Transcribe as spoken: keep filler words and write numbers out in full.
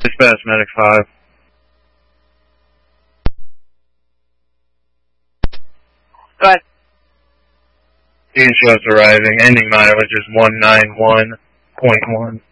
Dispatch Medic five. Go ahead. East West arriving, ending mileage is one nine one point one.